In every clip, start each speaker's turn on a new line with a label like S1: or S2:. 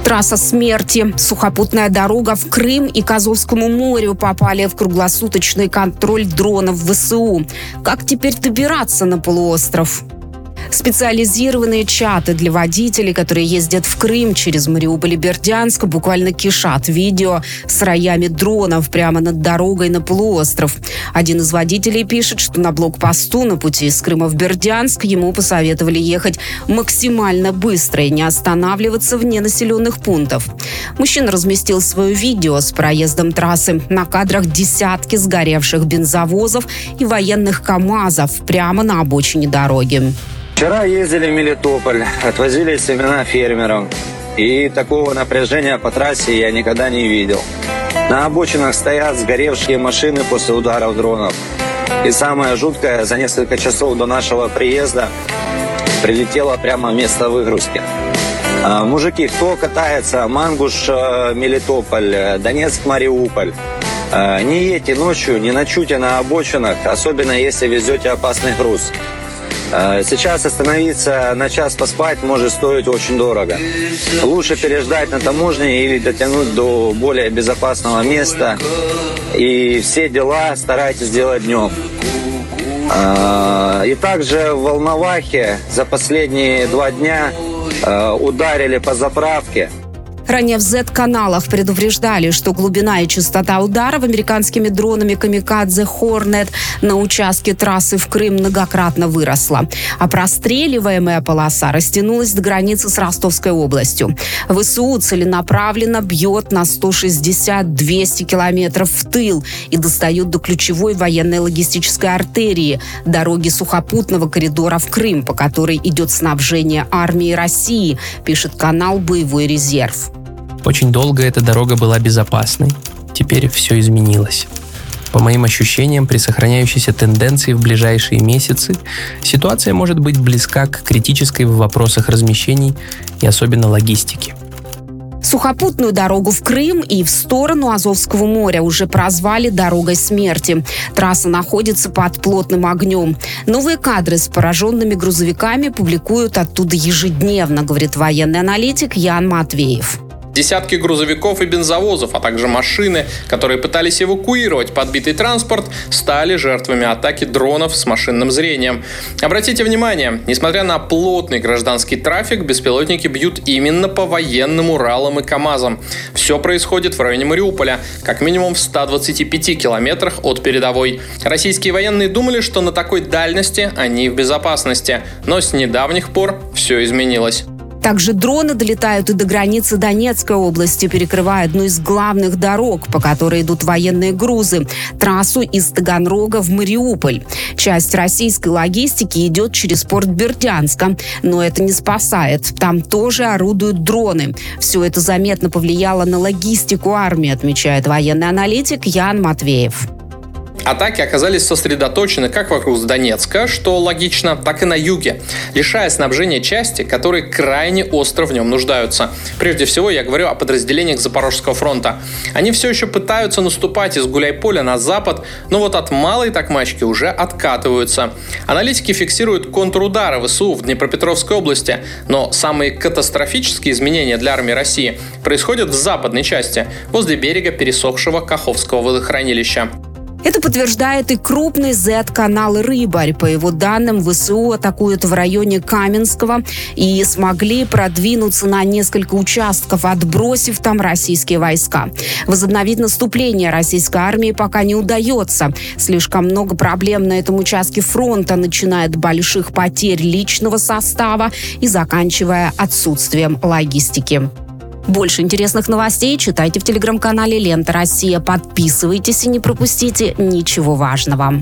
S1: Трасса смерти. Сухопутная дорога в Крым и к Азовскому морю попали в круглосуточный контроль дронов ВСУ. Как теперь добираться на полуостров? Специализированные чаты для водителей, которые ездят в Крым через Мариуполь и Бердянск, буквально кишат видео с роями дронов прямо над дорогой на полуостров. Один из водителей пишет, что на блокпосту на пути из Крыма в Бердянск ему посоветовали ехать максимально быстро и не останавливаться вне населенных пунктов. Мужчина разместил свое видео с проездом трассы. На кадрах десятки сгоревших бензовозов и военных КАМАЗов прямо на обочине дороги.
S2: Вчера ездили в Мелитополь, отвозили семена фермерам. И такого напряжения по трассе я никогда не видел. На обочинах стоят сгоревшие машины после ударов дронов. И самое жуткое, за несколько часов до нашего приезда прилетело прямо в место выгрузки. Мужики, кто катается, Мангуш, Мелитополь, Донецк, Мариуполь, не едьте ночью, не ночуйте на обочинах, особенно если везете опасный груз. Сейчас остановиться на час поспать может стоить очень дорого. Лучше переждать на таможне или дотянуть до более безопасного места. И все дела старайтесь делать днем. И также в Волновахе за последние 2 дня ударили по заправке.
S1: Ранее в Z-каналах предупреждали, что глубина и частота ударов американскими дронами «Камикадзе Хорнет» на участке трассы в Крым многократно выросла. А простреливаемая полоса растянулась до границы с Ростовской областью. ВСУ целенаправленно бьет на 160-200 километров в тыл и достает до ключевой военной логистической артерии – дороги сухопутного коридора в Крым, по которой идет снабжение армии России, пишет канал «Боевой резерв».
S3: Очень долго эта дорога была безопасной. Теперь все изменилось. По моим ощущениям, при сохраняющейся тенденции в ближайшие месяцы ситуация может быть близка к критической в вопросах размещений и особенно логистики.
S1: Сухопутную дорогу в Крым и в сторону Азовского моря уже прозвали «дорогой смерти». Трасса находится под плотным огнем. Новые кадры с пораженными грузовиками публикуют оттуда ежедневно, говорит военный аналитик Ян Матвеев.
S4: Десятки грузовиков и бензовозов, а также машины, которые пытались эвакуировать подбитый транспорт, стали жертвами атаки дронов с машинным зрением. Обратите внимание, несмотря на плотный гражданский трафик, беспилотники бьют именно по военным Уралам и КАМАЗам. Все происходит в районе Мариуполя, как минимум в 125 километрах от передовой. Российские военные думали, что на такой дальности они в безопасности, но с недавних пор все изменилось.
S1: Также дроны долетают и до границы Донецкой области, перекрывая одну из главных дорог, по которой идут военные грузы – трассу из Таганрога в Мариуполь. Часть российской логистики идет через порт Бердянска, но это не спасает. Там тоже орудуют дроны. Все это заметно повлияло на логистику армии, отмечает военный аналитик Ян Матвеев.
S4: Атаки оказались сосредоточены как вокруг Донецка, что логично, так и на юге, лишая снабжения части, которые крайне остро в нем нуждаются. Прежде всего, я говорю о подразделениях Запорожского фронта. Они все еще пытаются наступать из Гуляйполя на запад, но вот от Малой Токмачки уже откатываются. Аналитики фиксируют контрудары ВСУ в Днепропетровской области, но самые катастрофические изменения для армии России происходят в западной части, возле берега пересохшего Каховского водохранилища.
S1: Это подтверждает и крупный Z-канал «Рыбарь». По его данным, ВСУ атакуют в районе Каменского и смогли продвинуться на несколько участков, отбросив там российские войска. Возобновить наступление российской армии пока не удается. Слишком много проблем на этом участке фронта, начиная от больших потерь личного состава и заканчивая отсутствием логистики. Больше интересных новостей читайте в телеграм-канале «Лента Россия». Подписывайтесь и не пропустите ничего важного.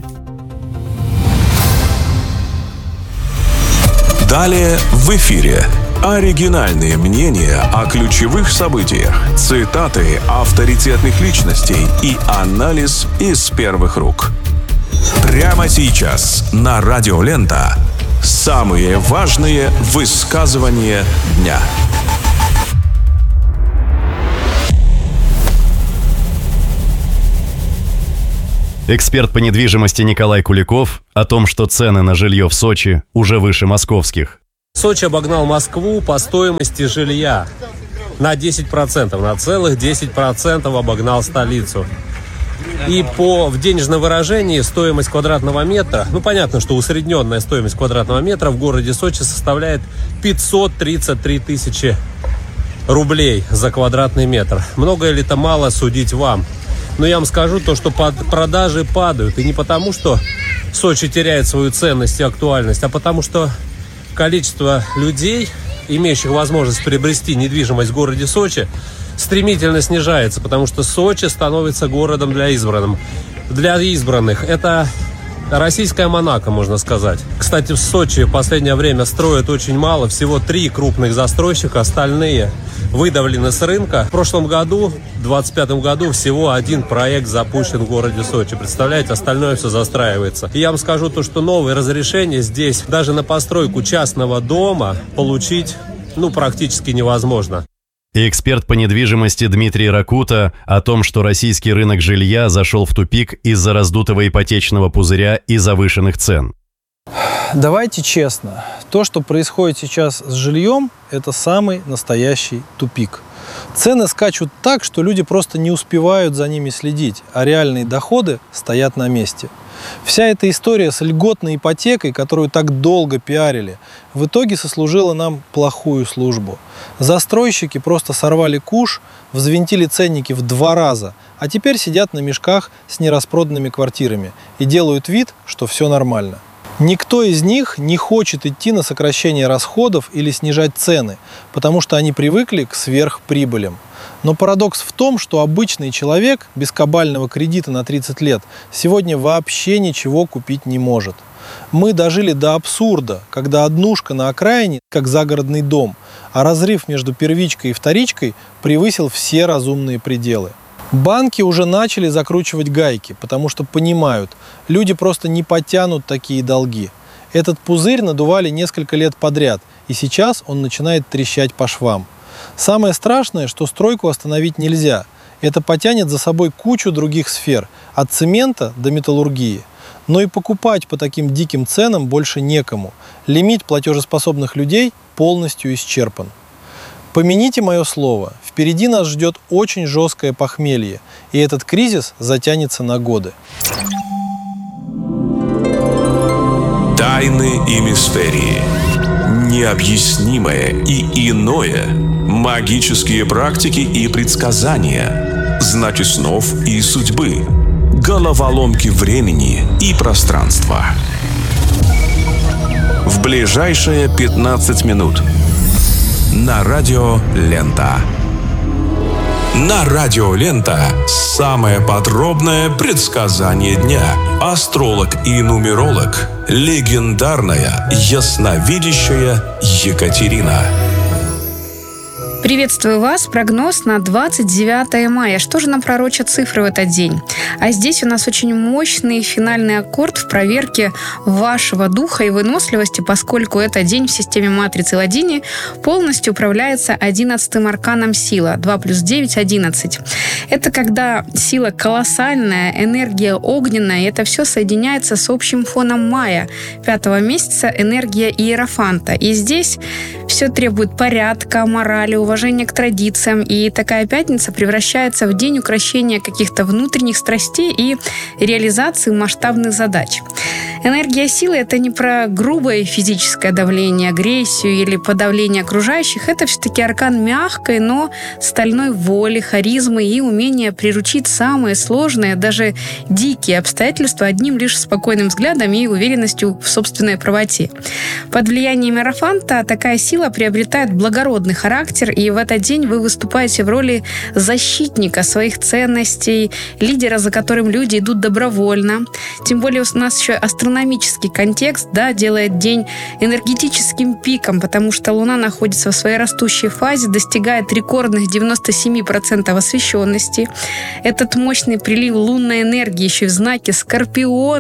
S5: Далее в эфире. Оригинальные мнения о ключевых событиях, цитаты авторитетных личностей и анализ из первых рук. Прямо сейчас на Радио Лента самые важные высказывания дня.
S6: Эксперт по недвижимости Николай Куликов о том, что цены на жилье в Сочи уже выше московских.
S7: Сочи обогнал Москву по стоимости жилья. на 10%, на целых 10% обогнал столицу. И в денежном выражении стоимость квадратного метра, понятно, что усредненная стоимость квадратного метра в городе Сочи составляет 533 тысячи рублей за квадратный метр. Много или это мало, судить вам. Но я вам скажу то, что продажи падают. И не потому, что Сочи теряет свою ценность и актуальность, а потому что количество людей, имеющих возможность приобрести недвижимость в городе Сочи, стремительно снижается, потому что Сочи становится городом для избранных. Это российская Монако, можно сказать. Кстати, в Сочи в последнее время строят очень мало, всего 3 крупных застройщика, остальные выдавлены с рынка. В прошлом году, в 2025 году, всего 1 проект запущен в городе Сочи. Представляете, остальное все застраивается. И я вам скажу то, что новые разрешения здесь даже на постройку частного дома получить, практически невозможно.
S6: И эксперт по недвижимости Дмитрий Ракута о том, что российский рынок жилья зашел в тупик из-за раздутого ипотечного пузыря и завышенных цен.
S8: Давайте честно, то, что происходит сейчас с жильем, это самый настоящий тупик. Цены скачут так, что люди просто не успевают за ними следить, а реальные доходы стоят на месте. Вся эта история с льготной ипотекой, которую так долго пиарили, в итоге сослужила нам плохую службу. Застройщики просто сорвали куш, взвинтили ценники в 2 раза, а теперь сидят на мешках с нераспроданными квартирами и делают вид, что все нормально. Никто из них не хочет идти на сокращение расходов или снижать цены, потому что они привыкли к сверхприбылям. Но парадокс в том, что обычный человек без кабального кредита на 30 лет сегодня вообще ничего купить не может. Мы дожили до абсурда, когда однушка на окраине как загородный дом, а разрыв между первичкой и вторичкой превысил все разумные пределы. Банки уже начали закручивать гайки, потому что понимают, люди просто не потянут такие долги. Этот пузырь надували несколько лет подряд, и сейчас он начинает трещать по швам. Самое страшное, что стройку остановить нельзя. Это потянет за собой кучу других сфер, от цемента до металлургии. Но и покупать по таким диким ценам больше некому. Лимит платежеспособных людей полностью исчерпан. Помяните мое слово, впереди нас ждет очень жесткое похмелье, и этот кризис затянется на годы.
S5: Тайны и мистерии. Необъяснимое и иное. Магические практики и предсказания. Знаки снов и судьбы. Головоломки времени и пространства. В ближайшие 15 минут. На радио «Лента». На радио «Лента» самое подробное предсказание дня. Астролог и нумеролог, легендарная ясновидящая Екатерина.
S1: Приветствую вас. Прогноз на 29 мая. Что же нам пророчат цифры в этот день? А здесь у нас очень мощный финальный аккорд в проверке вашего духа и выносливости, поскольку этот день в системе матрицы Ладини полностью управляется 11-м арканом сила. 2 плюс 9 – 11. Это когда сила колоссальная, энергия огненная, и это все соединяется с общим фоном мая, 5-го месяца, энергия Иерофанта. И здесь все требует порядка, морали, уважения к традициям, и такая пятница превращается в день укрощения каких-то внутренних страстей и реализации масштабных задач. Энергия силы – это не про грубое физическое давление, агрессию или подавление окружающих. Это все-таки аркан мягкой, но стальной воли, харизмы и умения приручить самые сложные, даже дикие обстоятельства одним лишь спокойным взглядом и уверенностью в собственной правоте. Под влиянием Иерофанта такая сила приобретает благородный характер, и в этот день вы выступаете в роли защитника своих ценностей, лидера, за которым люди идут добровольно. Тем более у нас еще астрономический контекст, делает день энергетическим пиком, потому что Луна находится в своей растущей фазе, достигает рекордных 97% освещенности. Этот мощный прилив лунной энергии еще в знаке Скорпиона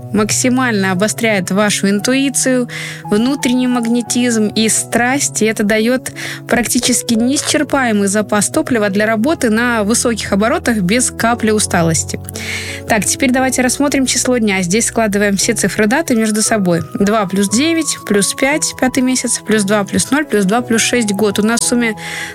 S9: максимально обостряет вашу интуицию, внутренний магнетизм и страсть, и это дает практически неисчерпаемый запас топлива для работы на высоких оборотах без капли усталости. Так, теперь давайте рассмотрим число дня. Здесь складываем все цифры даты между собой. 2 плюс 9, плюс 5, 5 месяц, плюс 2 плюс 0, плюс 2 плюс 6 год. У нас в сумме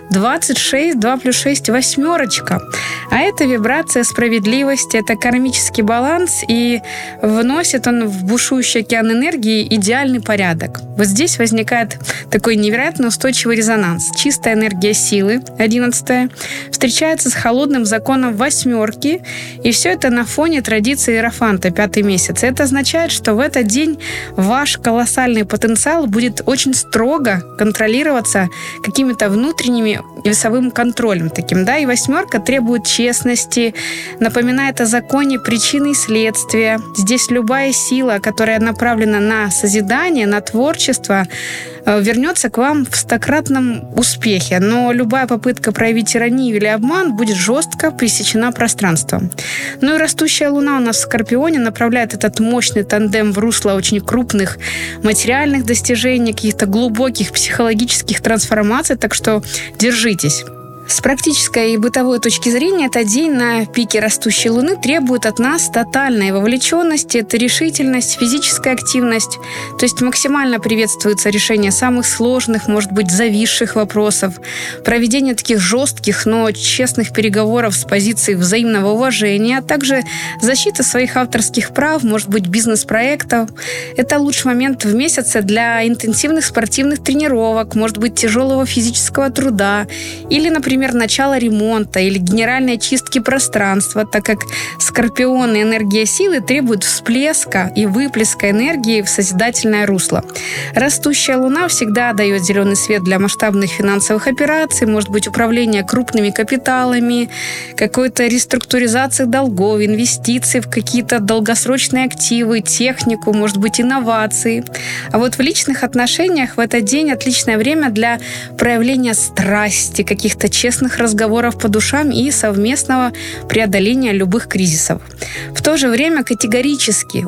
S9: 26, 2 плюс 6 восьмерочка. А это вибрация справедливости, это кармический баланс, и вносит он в бушующий океан энергии идеальный порядок. Вот здесь возникает такой невероятно устойчивый резонанс. Чистая энергия силы, 11-я, встречается с холодным законом восьмерки, и все это на фоне традиции Иерофанта, 5-й месяц. Это означает, что в этот день ваш колоссальный потенциал будет очень строго контролироваться какими-то внутренними весовым контролем таким, да, и восьмерка требует честности, напоминает о законе причины и следствия. Здесь любая сила, которая направлена на созидание, на творчество, вернется к вам в стократном успехе. Но любая попытка проявить иронию или обман будет жестко пресечена пространством. Ну и растущая луна у нас в Скорпионе направляет этот мощный тандем в русло очень крупных материальных достижений, каких-то глубоких психологических трансформаций, так что держитесь. С практической и бытовой точки зрения, этот день на пике растущей Луны требует от нас тотальной вовлеченности, это решительность, физическая активность. То есть максимально приветствуется решение самых сложных, может быть, зависших вопросов, проведение таких жестких, но честных переговоров с позиции взаимного уважения, а также защита своих авторских прав, может быть, бизнес-проектов. Это лучший момент в месяце для интенсивных спортивных тренировок, может быть, тяжелого физического труда или, например, начало ремонта или генеральной чистки пространства, так как Скорпион и энергия силы требуют всплеска и выплеска энергии в созидательное русло. Растущая Луна всегда дает зеленый свет для масштабных финансовых операций, может быть, управление крупными капиталами, какой-то реструктуризации долгов, инвестиций в какие-то долгосрочные активы, технику, может быть, инновации. А вот в личных отношениях в этот день отличное время для проявления страсти, каких-то честных разговоров по душам и совместного преодоления любых кризисов. В то же время категорически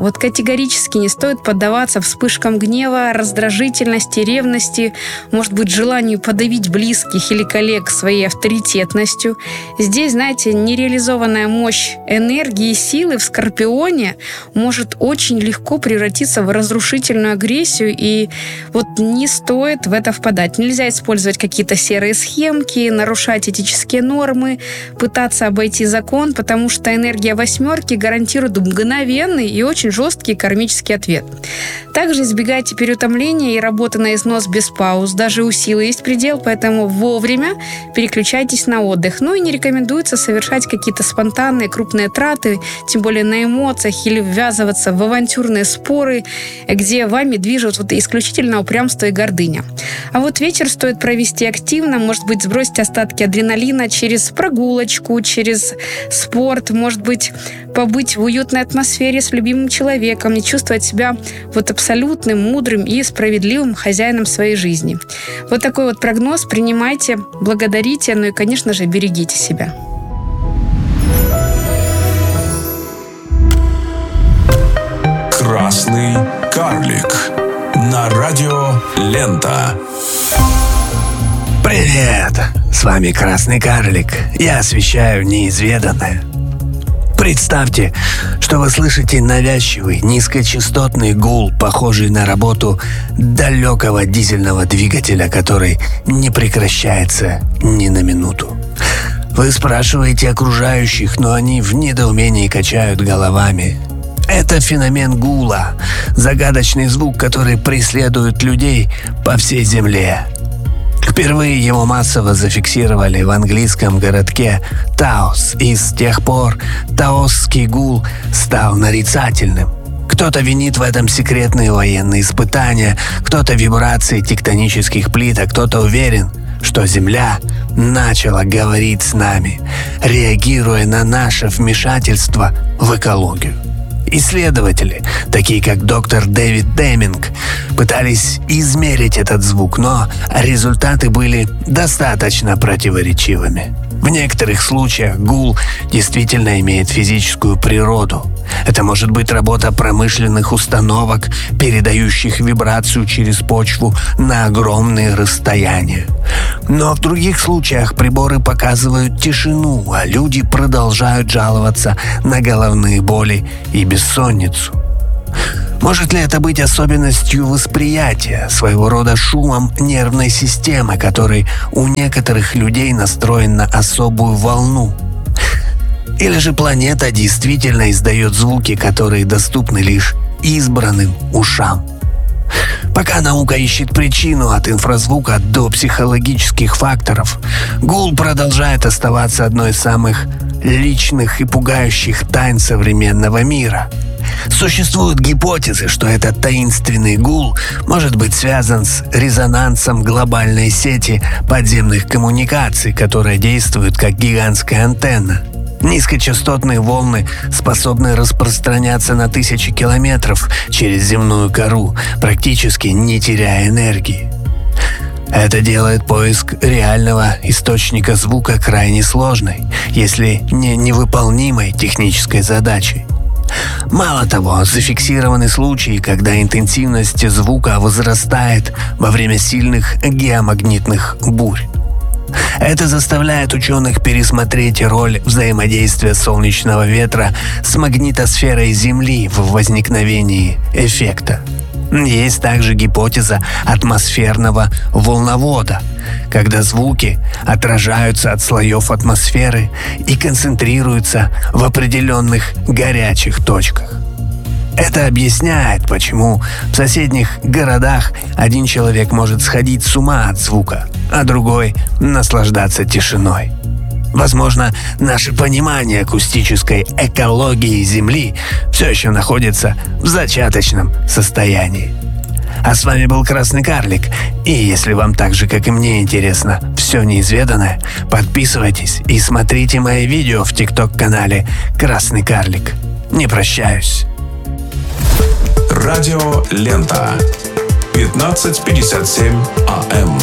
S9: не стоит поддаваться вспышкам гнева, раздражительности, ревности, может быть, желанию подавить близких или коллег своей авторитетностью. Здесь, знаете, нереализованная мощь энергии и силы в Скорпионе может очень легко превратиться в разрушительную агрессию, и вот не стоит в это впадать. Нельзя использовать какие-то серые схемки, нарушать этические нормы, пытаться обойти закон, потому что энергия восьмерки гарантирует мгновенный и очень жесткий кармический ответ. Также избегайте переутомления и работы на износ без пауз. Даже у силы есть предел, поэтому вовремя переключайтесь на отдых. Ну и не рекомендуется совершать какие-то спонтанные крупные траты, тем более на эмоциях, или ввязываться в авантюрные споры, где вами движут исключительно упрямство и гордыня. А вот вечер стоит провести активно, может быть, сбросить остатки адреналина через прогулочку, через спорт, может быть, побыть в уютной атмосфере с любимым человеком, не чувствовать себя абсолютным, мудрым и справедливым хозяином своей жизни. Вот такой вот прогноз. Принимайте, благодарите, ну и, конечно же, берегите себя.
S5: Красный карлик на радио Лента.
S10: Привет! С вами Красный Карлик. Я освещаю неизведанное. Представьте, что вы слышите навязчивый, низкочастотный гул, похожий на работу далекого дизельного двигателя, который не прекращается ни на минуту. Вы спрашиваете окружающих, но они в недоумении качают головами. Это феномен гула, загадочный звук, который преследует людей по всей Земле. Впервые его массово зафиксировали в английском городке Таос, и с тех пор таосский гул стал нарицательным. Кто-то винит в этом секретные военные испытания, кто-то вибрации тектонических плит, а кто-то уверен, что Земля начала говорить с нами, реагируя на наше вмешательство в экологию. Исследователи, такие как доктор Дэвид Деминг, пытались измерить этот звук, но результаты были достаточно противоречивыми. В некоторых случаях гул действительно имеет физическую природу. Это может быть работа промышленных установок, передающих вибрацию через почву на огромные расстояния. Но в других случаях приборы показывают тишину, а люди продолжают жаловаться на головные боли и бессонницу. Может ли это быть особенностью восприятия, своего рода шумом нервной системы, который у некоторых людей настроен на особую волну? Или же планета действительно издает звуки, которые доступны лишь избранным ушам? Пока наука ищет причину от инфразвука до психологических факторов, гул продолжает оставаться одной из самых личных и пугающих тайн современного мира. Существуют гипотезы, что этот таинственный гул может быть связан с резонансом глобальной сети подземных коммуникаций, которая действует как гигантская антенна. Низкочастотные волны способны распространяться на тысячи километров через земную кору, практически не теряя энергии. Это делает поиск реального источника звука крайне сложной, если не невыполнимой технической задачей. Мало того, зафиксированы случаи, когда интенсивность звука возрастает во время сильных геомагнитных бурь. Это заставляет ученых пересмотреть роль взаимодействия солнечного ветра с магнитосферой Земли в возникновении эффекта. Есть также гипотеза атмосферного волновода, когда звуки отражаются от слоев атмосферы и концентрируются в определенных горячих точках. Это объясняет, почему в соседних городах один человек может сходить с ума от звука, а другой наслаждаться тишиной. Возможно, наше понимание акустической экологии Земли все еще находится в зачаточном состоянии. А с вами был Красный Карлик. И если вам так же, как и мне, интересно все неизведанное, подписывайтесь и смотрите мои видео в ТикТок-канале Красный Карлик. Не прощаюсь.
S5: Радио Лента. 15:57 АМ.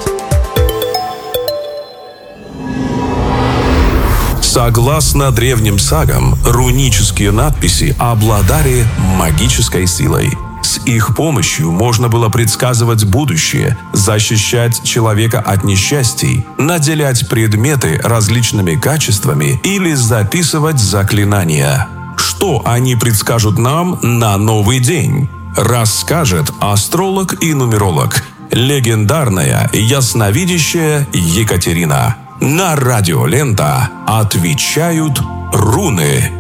S5: Согласно древним сагам, рунические надписи обладали магической силой. С их помощью можно было предсказывать будущее, защищать человека от несчастий, наделять предметы различными качествами или записывать заклинания. Что они предскажут нам на новый день? Расскажет астролог и нумеролог, легендарная ясновидящая Екатерина. На радио Лента отвечают руны.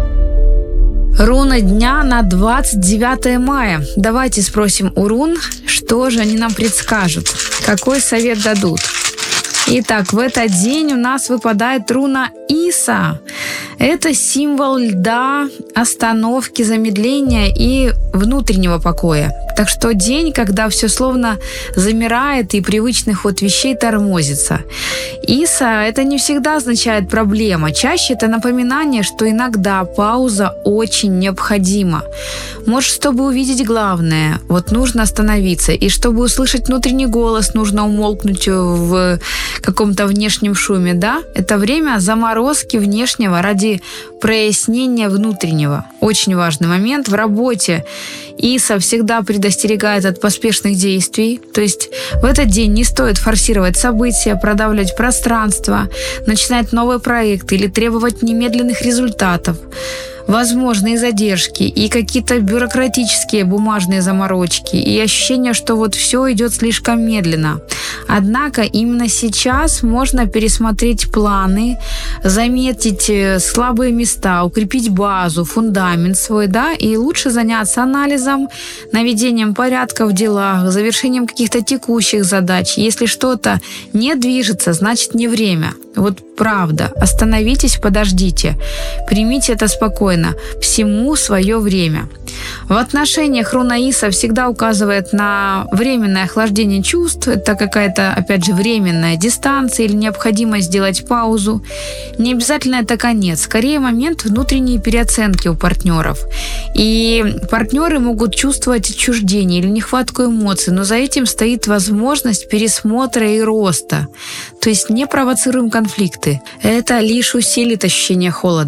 S9: Руна дня на 29 мая. Давайте спросим у рун, что же они нам предскажут, какой совет дадут. Итак, в этот день у нас выпадает руна Иса. Это символ льда, остановки, замедления и внутреннего покоя. Так что день, когда все словно замирает и привычный ход вещей тормозится. Иса – это не всегда означает проблема. Чаще это напоминание, что иногда пауза очень необходима. Может, чтобы увидеть главное, вот нужно остановиться. И чтобы услышать внутренний голос, нужно умолкнуть в каком-то внешнем шуме, да? Это время заморозки внешнего ради прояснения внутреннего. Очень важный момент. В работе Иса всегда предостерегает от поспешных действий. То есть в этот день не стоит форсировать события, продавливать пространство, начинать новые проекты или требовать немедленных результатов. Возможные задержки и какие-то бюрократические бумажные заморочки и ощущение, что вот все идет слишком медленно. Однако именно сейчас можно пересмотреть планы, заметить слабые места, укрепить базу, фундамент свой, да, и лучше заняться анализом, наведением порядка в делах, завершением каких-то текущих задач. Если что-то не движется, значит не время. Вот правда. Остановитесь, подождите. Примите это спокойно. Всему свое время. В отношениях руна Иса всегда указывает на временное охлаждение чувств. Это какая-то, опять же, временная дистанция или необходимость сделать паузу. Не обязательно это конец. Скорее, момент внутренней переоценки у партнеров. И партнеры могут чувствовать отчуждение или нехватку эмоций, но за этим стоит возможность пересмотра и роста. То есть не провоцируем конфликты. Это лишь усилит ощущение холода.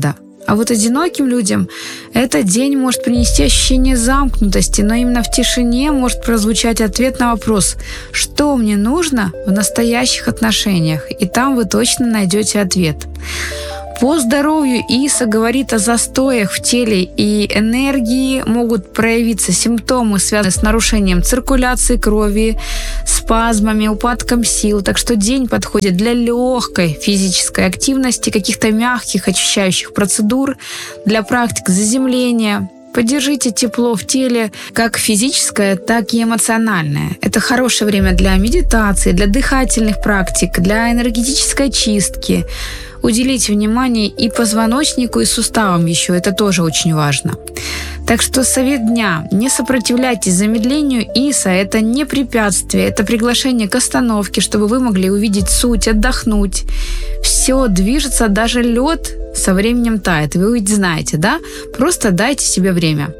S9: А вот одиноким людям этот день может принести ощущение замкнутости, но именно в тишине может прозвучать ответ на вопрос, что мне нужно в настоящих отношениях, и там вы точно найдете ответ. По здоровью Иса говорит о застоях в теле и энергии, могут проявиться симптомы, связанные с нарушением циркуляции крови, спазмами, упадком сил. Так что день подходит для легкой физической активности, каких-то мягких очищающих процедур, для практик заземления. Поддержите тепло в теле, как физическое, так и эмоциональное. Это хорошее время для медитации, для дыхательных практик, для энергетической чистки. Уделите внимание и позвоночнику, и суставам еще. Это тоже очень важно. Так что совет дня. Не сопротивляйтесь замедлению Иса. Это не препятствие, это приглашение к остановке, чтобы вы могли увидеть суть, отдохнуть. Все движется, даже лед со временем тает. Вы ведь знаете, да? Просто дайте себе время.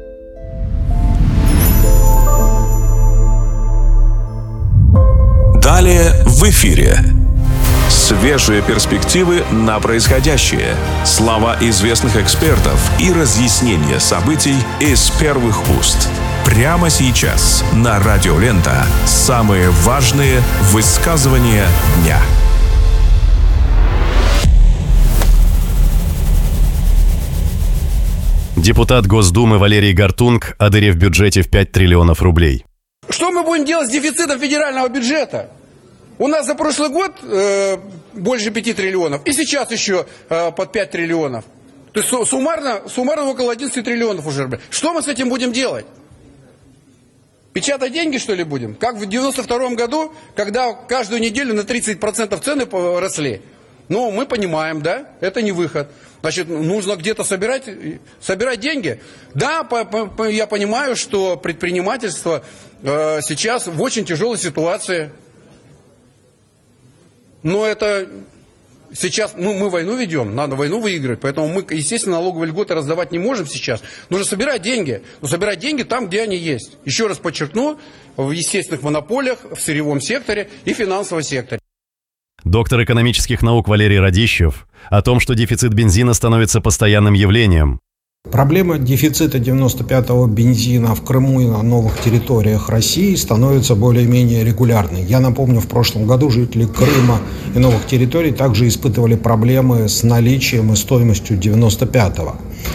S5: Далее в эфире. Свежие перспективы на происходящее, слова известных экспертов и разъяснение событий из первых уст. Прямо сейчас на Радио Лента самые важные высказывания дня.
S6: Депутат Госдумы Валерий Гартунг о дыре в бюджете в 5 триллионов рублей.
S11: Что мы будем делать с дефицитом федерального бюджета? У нас за прошлый год больше 5 триллионов, и сейчас еще под 5 триллионов. То есть суммарно около 11 триллионов уже. Что мы с этим будем делать? Печатать деньги, что ли, будем? Как в 92-м году, когда каждую неделю на 30% цены росли. Ну, мы понимаем, да, это не выход. Значит, нужно где-то собирать деньги. Да, я понимаю, что предпринимательство сейчас в очень тяжелой ситуации. Но это сейчас, мы войну ведем, надо войну выиграть, поэтому мы, естественно, налоговые льготы раздавать не можем сейчас. Нужно собирать деньги, но собирать деньги там, где они есть. Еще раз подчеркну, в естественных монополиях, в сырьевом секторе и финансовом секторе.
S6: Доктор экономических наук Валерий Радищев о том, что дефицит бензина становится постоянным явлением.
S12: Проблема дефицита 95-го бензина в Крыму и на новых территориях России становится более-менее регулярной. Я напомню, в прошлом году жители Крыма и новых территорий также испытывали проблемы с наличием и стоимостью 95-го.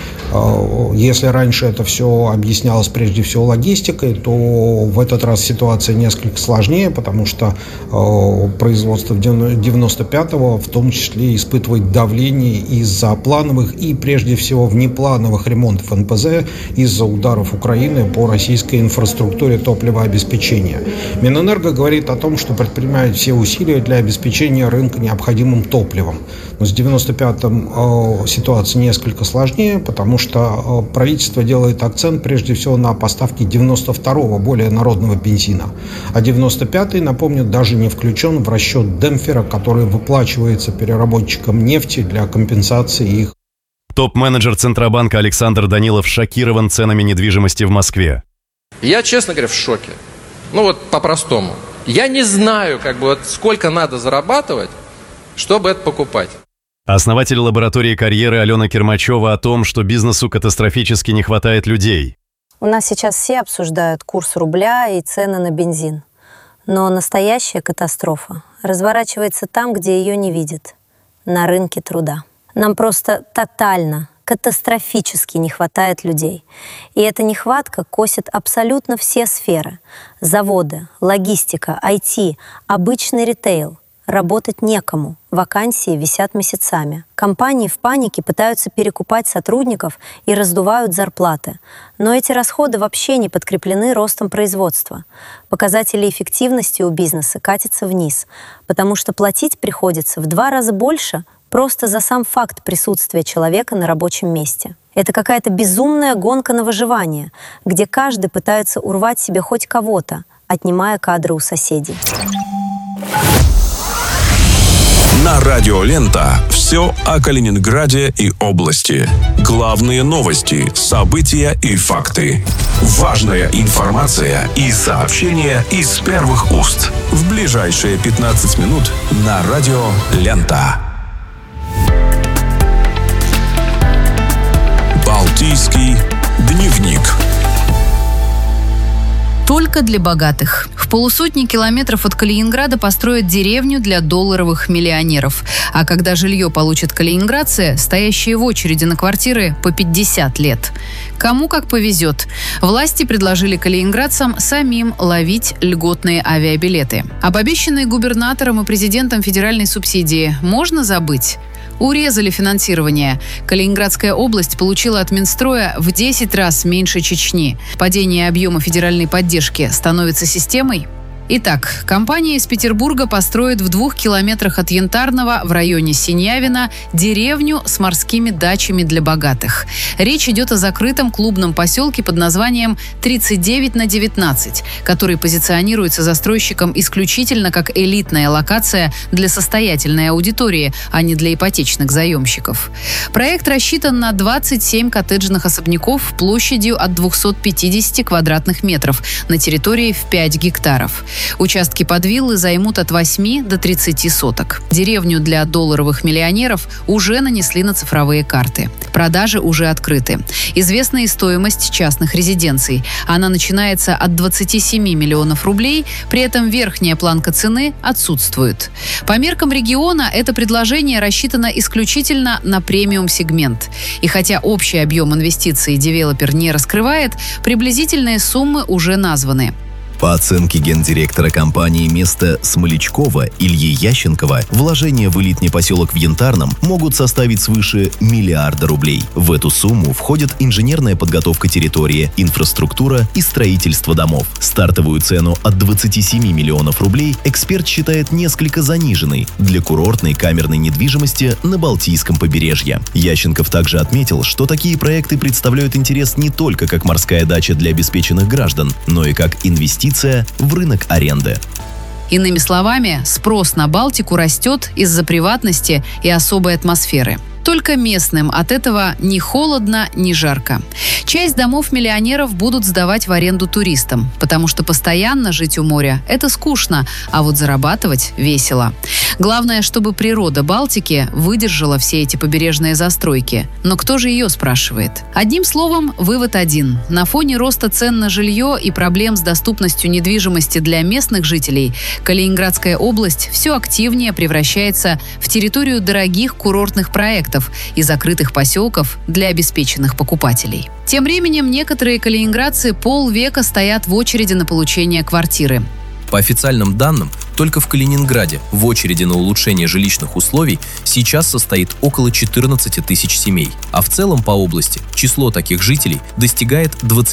S12: Если раньше это все объяснялось прежде всего логистикой, то в этот раз ситуация несколько сложнее, потому что производство 95-го в том числе испытывает давление из-за плановых и прежде всего внеплановых ремонтов НПЗ из-за ударов Украины по российской инфраструктуре топливообеспечения. Минэнерго говорит о том, что предпринимает все усилия для обеспечения рынка необходимым топливом. Но с 95-м ситуация несколько сложнее, потому что правительство делает акцент прежде всего на поставке 92-го, более народного бензина. А 95-й, напомню, даже не включен в расчет демпфера, который выплачивается переработчикам нефти для компенсации их.
S6: Топ-менеджер Центробанка Александр Данилов шокирован ценами недвижимости в Москве.
S13: Я, честно говоря, в шоке. Ну вот по-простому. Я не знаю, сколько надо зарабатывать, чтобы это покупать.
S6: Основатель лаборатории карьеры Алена Кермачева о том, что бизнесу катастрофически не хватает людей.
S14: У нас сейчас все обсуждают курс рубля и цены на бензин. Но настоящая катастрофа разворачивается там, где ее не видят. На рынке труда. Нам просто тотально, катастрофически не хватает людей. И эта нехватка косит абсолютно все сферы. Заводы, логистика, IT, обычный ритейл. Работать некому. Вакансии висят месяцами. Компании в панике пытаются перекупать сотрудников и раздувают зарплаты. Но эти расходы вообще не подкреплены ростом производства. Показатели эффективности у бизнеса катятся вниз, потому что платить приходится в 2 раза больше просто за сам факт присутствия человека на рабочем месте. Это какая-то безумная гонка на выживание, где каждый пытается урвать себе хоть кого-то, отнимая кадры у соседей.
S5: На Радио Лента все о Калининграде и области. Главные новости, события и факты. Важная информация и сообщения из первых уст. В ближайшие 15 минут на Радио Лента. Российский дневник.
S15: Только для богатых. В полусотни километров от Калининграда построят деревню для долларовых миллионеров. А когда жилье получат калининградцы, стоящие в очереди на квартиры по 50 лет. Кому как повезет. Власти предложили калининградцам самим ловить льготные авиабилеты. Об обещанной губернатором и президентом федеральной субсидии можно забыть? Урезали финансирование. Калининградская область получила от Минстроя в 10 раз меньше Чечни. Падение объема федеральной поддержки становится системой? Итак, компания из Петербурга построит в 2 километрах от Янтарного в районе Синявина деревню с морскими дачами для богатых. Речь идет о закрытом клубном поселке под названием 39/19, который позиционируется застройщиком исключительно как элитная локация для состоятельной аудитории, а не для ипотечных заемщиков. Проект рассчитан на 27 коттеджных особняков площадью от 250 квадратных метров на территории в 5 гектаров. Участки под виллы займут от 8 до 30 соток. Деревню для долларовых миллионеров уже нанесли на цифровые карты. Продажи уже открыты. Известна и стоимость частных резиденций. Она начинается от 27 миллионов рублей, при этом верхняя планка цены отсутствует. По меркам региона это предложение рассчитано исключительно на премиум-сегмент. И хотя общий объем инвестиций девелопер не раскрывает, приблизительные суммы уже названы.
S16: По оценке гендиректора компании «Место» Смолячкова Ильи Ященкова, вложения в элитный поселок в Янтарном могут составить свыше $1 миллиарда рублей. В эту сумму входят инженерная подготовка территории, инфраструктура и строительство домов. Стартовую цену от 27 миллионов рублей эксперт считает несколько заниженной для курортной камерной недвижимости на Балтийском побережье. Ященков также отметил, что такие проекты представляют интерес не только как морская дача для обеспеченных граждан, но и как инвестиция в рынок аренды.
S15: Иными словами, спрос на Балтику растет из-за приватности и особой атмосферы. Только местным от этого ни холодно, ни жарко. Часть домов миллионеров будут сдавать в аренду туристам, потому что постоянно жить у моря – это скучно, а вот зарабатывать весело. Главное, чтобы природа Балтики выдержала все эти побережные застройки. Но кто же ее спрашивает? Одним словом, вывод один. На фоне роста цен на жилье и проблем с доступностью недвижимости для местных жителей, Калининградская область все активнее превращается в территорию дорогих курортных проектов и закрытых поселков для обеспеченных покупателей. Тем временем некоторые калининградцы полвека стоят в очереди на получение квартиры.
S3: По официальным данным, только в Калининграде в очереди на улучшение жилищных условий сейчас состоит около 14 тысяч семей, а в целом по области число таких жителей достигает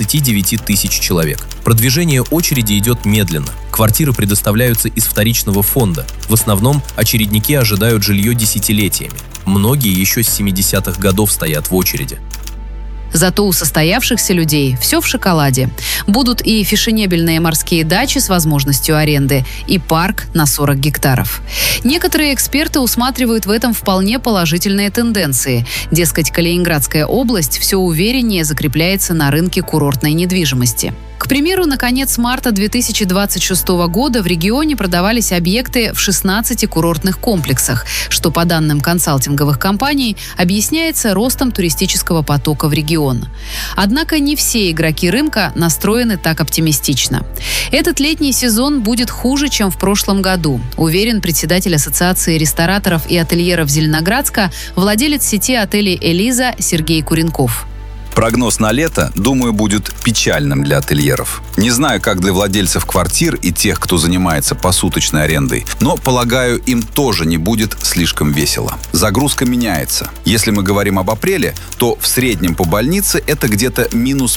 S3: 29 тысяч человек. Продвижение очереди идет медленно. Квартиры предоставляются из вторичного фонда. В основном очередники ожидают жилье десятилетиями. Многие еще с 70-х годов стоят в очереди.
S15: Зато у состоявшихся людей все в шоколаде. Будут и фешенебельные морские дачи с возможностью аренды, и парк на 40 гектаров. Некоторые эксперты усматривают в этом вполне положительные тенденции. Дескать, Калининградская область все увереннее закрепляется на рынке курортной недвижимости. К примеру, на конец марта 2026 года в регионе продавались объекты в 16 курортных комплексах, что, по данным консалтинговых компаний, объясняется ростом туристического потока в регион. Однако не все игроки рынка настроены так оптимистично. Этот летний сезон будет хуже, чем в прошлом году, уверен председатель Ассоциации рестораторов и ательеров Зеленоградска, владелец сети отелей «Элиза» Сергей Куренков.
S17: Прогноз на лето, думаю, будет печальным для ательеров. Не знаю, как для владельцев квартир и тех, кто занимается посуточной арендой, но, полагаю, им тоже не будет слишком весело. Загрузка меняется. Если мы говорим об апреле, то в среднем по больнице это где-то минус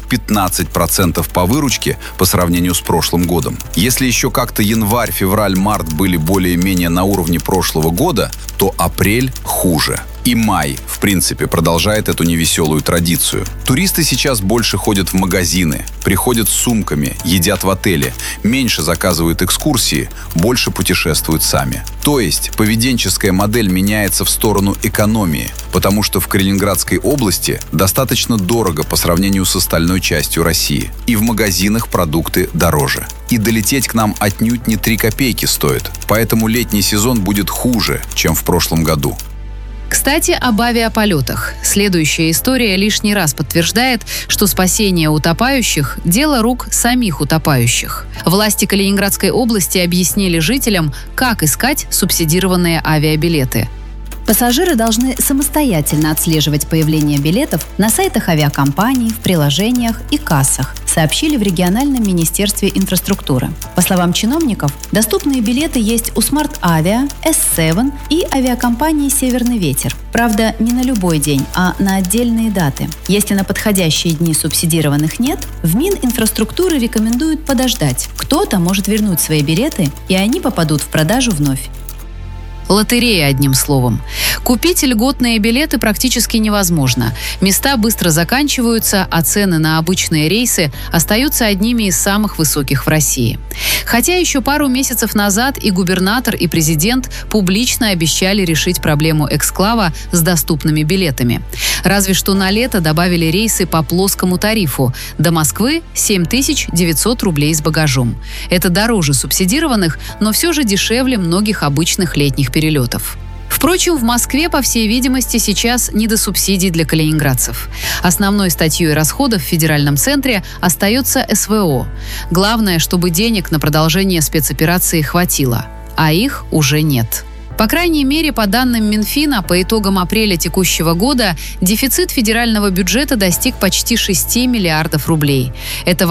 S17: 15% по выручке по сравнению с прошлым годом. Если еще как-то январь, февраль, март были более-менее на уровне прошлого года, то апрель хуже. И май, в принципе, продолжает эту невеселую традицию. Туристы сейчас больше ходят в магазины, приходят с сумками, едят в отеле, меньше заказывают экскурсии, больше путешествуют сами. То есть поведенческая модель меняется в сторону экономии, потому что в Калининградской области достаточно дорого по сравнению с остальной частью России. И в магазинах продукты дороже. И долететь к нам отнюдь не 3 копейки стоит. Поэтому летний сезон будет хуже, чем в прошлом году.
S15: Кстати, об авиаполетах. Следующая история лишний раз подтверждает, что спасение утопающих – дело рук самих утопающих. Власти Калининградской области объяснили жителям, как искать субсидированные авиабилеты.
S18: Пассажиры должны самостоятельно отслеживать появление билетов на сайтах авиакомпаний, в приложениях и кассах, сообщили в региональном министерстве инфраструктуры. По словам чиновников, доступные билеты есть у Smart Avia, S7 и авиакомпании «Северный ветер». Правда, не на любой день, а на отдельные даты. Если на подходящие дни субсидированных нет, в Мининфраструктуры рекомендуют подождать. Кто-то может вернуть свои билеты, и они попадут в продажу вновь.
S15: Лотерея, одним словом. Купить льготные билеты практически невозможно. Места быстро заканчиваются, а цены на обычные рейсы остаются одними из самых высоких в России. Хотя еще пару месяцев назад и губернатор, и президент публично обещали решить проблему эксклава с доступными билетами. Разве что на лето добавили рейсы по плоскому тарифу. До Москвы 7900 рублей с багажом. Это дороже субсидированных, но все же дешевле многих обычных летних перелетов. Впрочем, в Москве, по всей видимости, сейчас не до субсидий для калининградцев. Основной статьей расходов в федеральном центре остается СВО. Главное, чтобы денег на продолжение спецоперации хватило. А их уже нет. По крайней мере, по данным Минфина, по итогам апреля текущего года дефицит федерального бюджета достиг почти 6 миллиардов рублей. Это в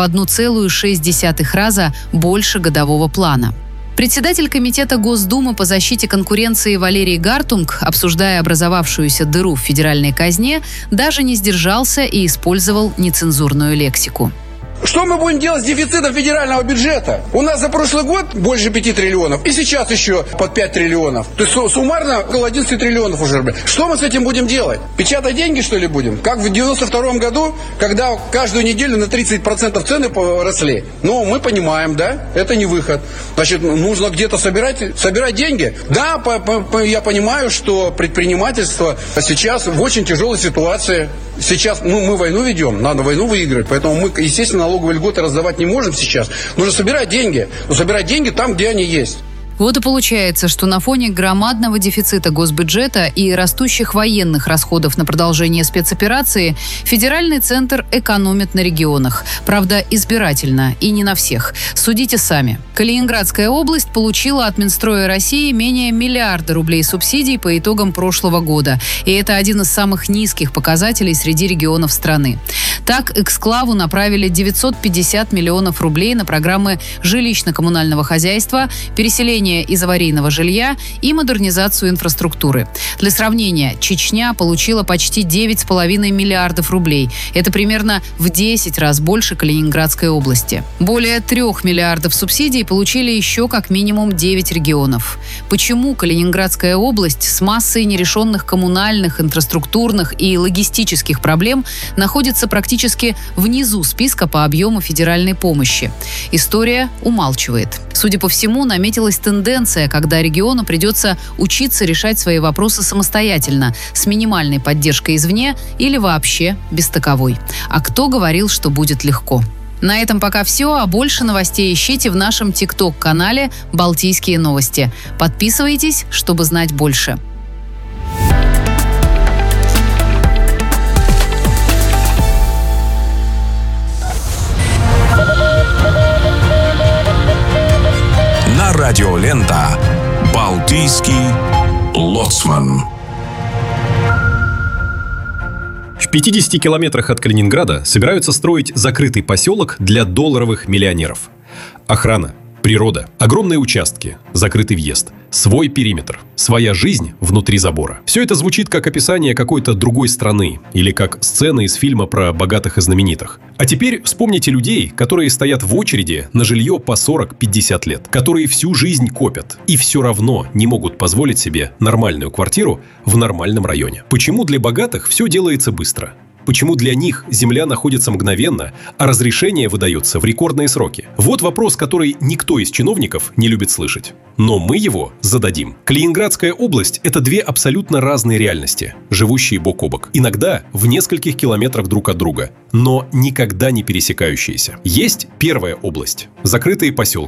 S15: 1,6 раза больше годового плана. Председатель Комитета Госдумы по защите конкуренции Валерий Гартунг, обсуждая образовавшуюся дыру в федеральной казне, даже не сдержался и использовал нецензурную лексику.
S11: Что мы будем делать с дефицитом федерального бюджета? У нас за прошлый год больше 5 триллионов, и сейчас еще под 5 триллионов. То есть суммарно около 11 триллионов уже рублей. Что мы с этим будем делать? Печатать деньги, что ли, будем? Как в 92-м году, когда каждую неделю на 30% цены росли. Ну, мы понимаем, да, это не выход. Значит, нужно где-то собирать деньги. Да, я понимаю, что предпринимательство сейчас в очень тяжелой ситуации. Сейчас мы войну ведем, надо войну выиграть, поэтому мы, естественно, налоговые льготы раздавать не можем сейчас. Нужно собирать деньги. Но собирать деньги там, где они есть.
S15: Вот и получается, что на фоне громадного дефицита госбюджета и растущих военных расходов на продолжение спецоперации федеральный центр экономит на регионах. Правда, избирательно и не на всех. Судите сами. Калининградская область получила от Минстроя России менее миллиарда рублей субсидий по итогам прошлого года. И это один из самых низких показателей среди регионов страны. Так, эксклаву направили 950 миллионов рублей на программы жилищно-коммунального хозяйства, переселения из аварийного жилья и модернизацию инфраструктуры. Для сравнения, Чечня получила почти 9,5 миллиардов рублей. Это примерно в 10 раз больше Калининградской области. Более 3 миллиардов субсидий получили еще как минимум 9 регионов. Почему Калининградская область с массой нерешенных коммунальных, инфраструктурных и логистических проблем находится практически внизу списка по объему федеральной помощи? История умалчивает. Судя по всему, наметилась тенденция, когда региону придется учиться решать свои вопросы самостоятельно, с минимальной поддержкой извне или вообще без таковой. А кто говорил, что будет легко? На этом пока все, а больше новостей ищите в нашем ТикТок-канале «Балтийские новости». Подписывайтесь, чтобы знать больше.
S5: Радиолента «Балтийский лоцман».
S19: В 50 километрах от Калининграда собираются строить закрытый поселок для долларовых миллионеров. Охрана, природа, огромные участки, закрытый въезд, свой периметр, своя жизнь внутри забора. Все это звучит как описание какой-то другой страны или как сцена из фильма про богатых и знаменитых. А теперь вспомните людей, которые стоят в очереди на жилье по 40-50 лет, которые всю жизнь копят и все равно не могут позволить себе нормальную квартиру в нормальном районе. Почему для богатых все делается быстро? Почему для них земля находится мгновенно, а разрешение выдается в рекордные сроки? Вот вопрос, который никто из чиновников не любит слышать. Но мы его зададим. Калининградская область – это две абсолютно разные реальности, живущие бок о бок. Иногда в нескольких километрах друг от друга, но никогда не пересекающиеся. Есть первая область – закрытые поселки.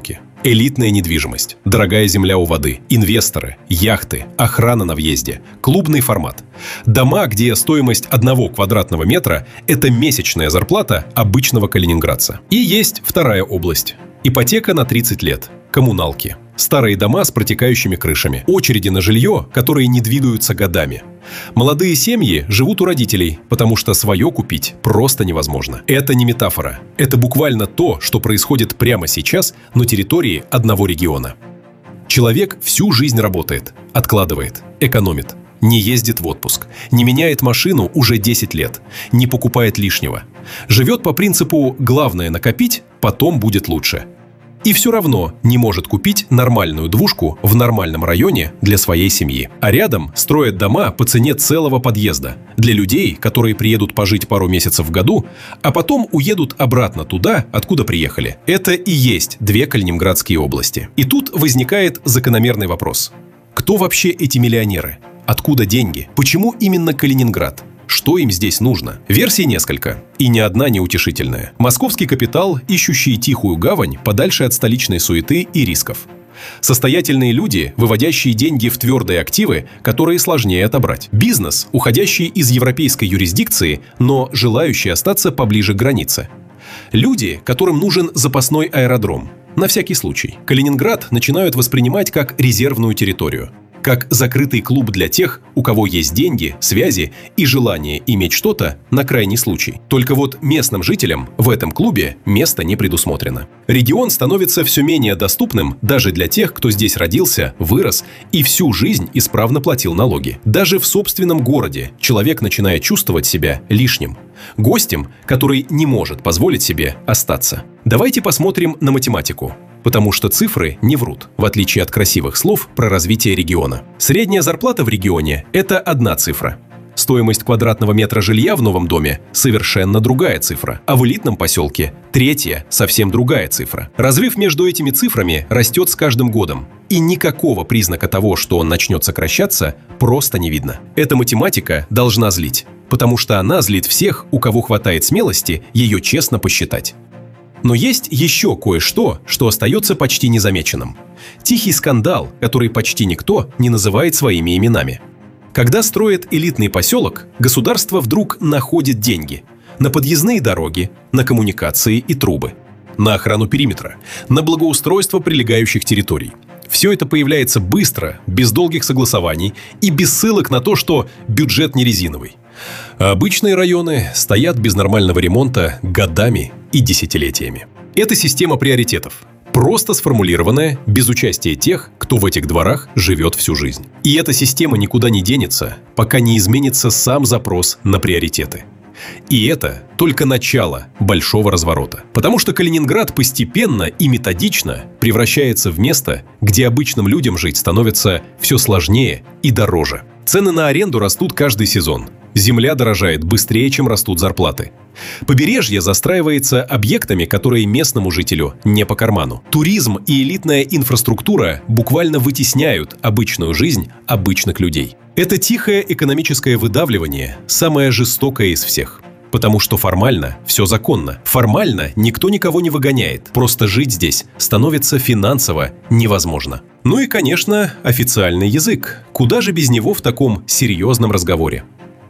S19: Элитная недвижимость, дорогая земля у воды, инвесторы, яхты, охрана на въезде, клубный формат. Дома, где стоимость 1 квадратного метра – это месячная зарплата обычного калининградца. И есть вторая область. Ипотека на 30 лет. Коммуналки. Старые дома с протекающими крышами. Очереди на жилье, которые не двигаются годами. Молодые семьи живут у родителей, потому что свое купить просто невозможно. Это не метафора. Это буквально то, что происходит прямо сейчас на территории одного региона. Человек всю жизнь работает, откладывает, экономит. Не ездит в отпуск, не меняет машину уже 10 лет, не покупает лишнего. Живет по принципу «главное накопить, потом будет лучше». И все равно не может купить нормальную двушку в нормальном районе для своей семьи. А рядом строят дома по цене целого подъезда для людей, которые приедут пожить пару месяцев в году, а потом уедут обратно туда, откуда приехали. Это и есть 2 калининградские области. И тут возникает закономерный вопрос. Кто вообще эти миллионеры? Откуда деньги? Почему именно Калининград? Что им здесь нужно? Версий несколько, и ни одна не утешительная. Московский капитал, ищущий тихую гавань подальше от столичной суеты и рисков. Состоятельные люди, выводящие деньги в твердые активы, которые сложнее отобрать. Бизнес, уходящий из европейской юрисдикции, но желающий остаться поближе к границе. Люди, которым нужен запасной аэродром. На всякий случай. Калининград начинают воспринимать как резервную территорию. Как закрытый клуб для тех, у кого есть деньги, связи и желание иметь что-то на крайний случай. Только вот местным жителям в этом клубе место не предусмотрено. Регион становится все менее доступным даже для тех, кто здесь родился, вырос и всю жизнь исправно платил налоги. Даже в собственном городе человек начинает чувствовать себя лишним. Гостем, который не может позволить себе остаться. Давайте посмотрим на математику. Потому что цифры не врут, в отличие от красивых слов про развитие региона. Средняя зарплата в регионе – это одна цифра. Стоимость квадратного метра жилья в новом доме – совершенно другая цифра. А в элитном поселке – третья, совсем другая цифра. Разрыв между этими цифрами растет с каждым годом. И никакого признака того, что он начнет сокращаться, просто не видно. Эта математика должна злить. Потому что она злит всех, у кого хватает смелости ее честно посчитать. Но есть еще кое-что, что остается почти незамеченным. Тихий скандал, который почти никто не называет своими именами. Когда строят элитный поселок, государство вдруг находит деньги на подъездные дороги, на коммуникации и трубы, на охрану периметра, на благоустройство прилегающих территорий. Все это появляется быстро, без долгих согласований и без ссылок на то, что бюджет не резиновый. А обычные районы стоят без нормального ремонта годами и десятилетиями. Это система приоритетов, просто сформулированная без участия тех, кто в этих дворах живет всю жизнь. И эта система никуда не денется, пока не изменится сам запрос на приоритеты. И это только начало большого разворота. Потому что Калининград постепенно и методично превращается в место, где обычным людям жить становится все сложнее и дороже. Цены на аренду растут каждый сезон. Земля дорожает быстрее, чем растут зарплаты. Побережье застраивается объектами, которые местному жителю не по карману. Туризм и элитная инфраструктура буквально вытесняют обычную жизнь обычных людей. Это тихое экономическое выдавливание самое жестокое из всех. Потому что формально все законно. Формально никто никого не выгоняет. Просто жить здесь становится финансово невозможно. Ну и, конечно, официальный язык. Куда же без него в таком серьезном разговоре?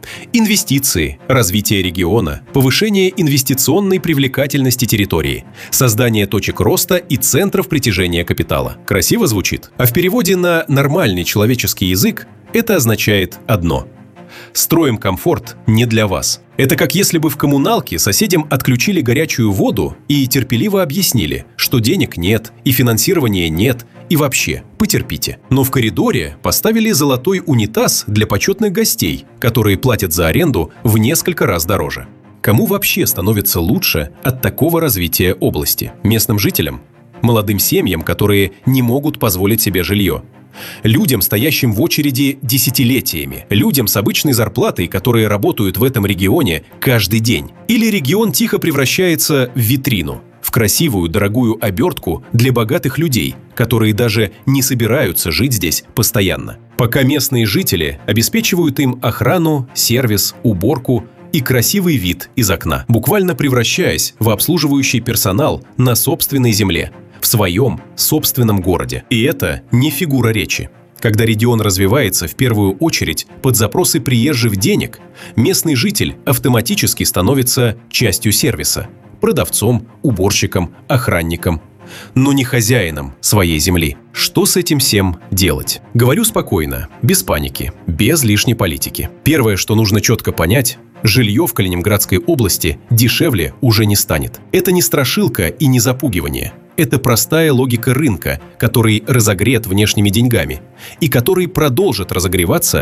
S19: Инвестиции, развитие региона, повышение инвестиционной привлекательности территории, создание точек роста и центров притяжения капитала. Красиво звучит? А в переводе на нормальный человеческий язык это означает одно – строим комфорт не для вас. Это как если бы в коммуналке соседям отключили горячую воду и терпеливо объяснили, что денег нет, и финансирования нет, и вообще, потерпите. Но в коридоре поставили золотой унитаз для почетных гостей, которые платят за аренду в несколько раз дороже. Кому вообще становится лучше от такого развития области? Местным жителям? Молодым семьям, которые не могут позволить себе жилье? Людям, стоящим в очереди десятилетиями, людям с обычной зарплатой, которые работают в этом регионе каждый день. Или регион тихо превращается в витрину, в красивую, дорогую обертку для богатых людей, которые даже не собираются жить здесь постоянно. Пока местные жители обеспечивают им охрану, сервис, уборку и красивый вид из окна, буквально превращаясь в обслуживающий персонал на собственной земле, в своем собственном городе. И это не фигура речи. Когда регион развивается в первую очередь под запросы приезжих денег, местный житель автоматически становится частью сервиса – продавцом, уборщиком, охранником, но не хозяином своей земли. Что с этим всем делать? Говорю спокойно, без паники, без лишней политики. Первое, что нужно четко понять – жилье в Калининградской области дешевле уже не станет. Это не страшилка и не запугивание. Это простая логика рынка, который разогрет внешними деньгами и который продолжит разогреваться